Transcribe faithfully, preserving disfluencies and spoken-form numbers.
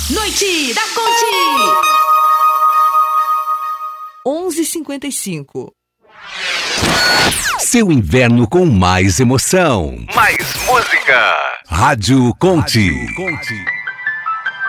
Noite da Conte. onze e cinquenta e cinco. Seu inverno com mais emoção. Mais música. Rádio Conte. Rádio Conte.